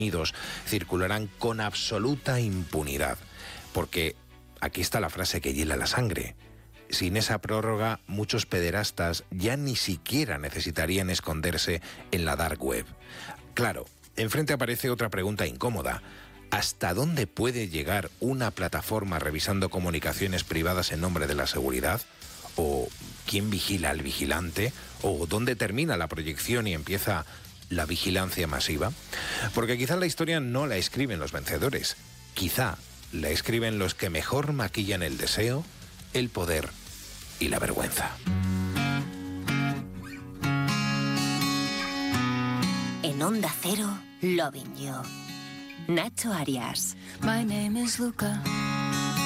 Unidos circularán con absoluta impunidad, porque aquí está la frase que hiela la sangre. Sin esa prórroga, muchos pederastas ya ni siquiera necesitarían esconderse en la dark web. Claro, enfrente aparece otra pregunta incómoda. ¿Hasta dónde puede llegar una plataforma revisando comunicaciones privadas en nombre de la seguridad? ¿O quién vigila al vigilante? ¿O dónde termina la proyección y empieza la vigilancia masiva? Porque quizá la historia no la escriben los vencedores. Quizá la escriben los que mejor maquillan el deseo, el poder y la vergüenza. En Onda Cero, Loving You. Nacho Arias. My name is Luca.